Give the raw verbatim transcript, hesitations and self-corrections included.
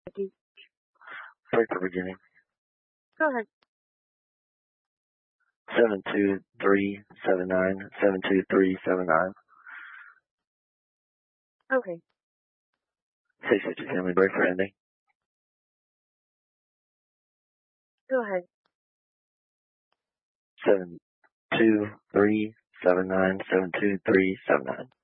Break for beginning. Go ahead. Seven two three seven nine seven two three seven nine. Okay. Six fifty family break for ending. Go ahead. Seven two three seven nine seven two three seven nine.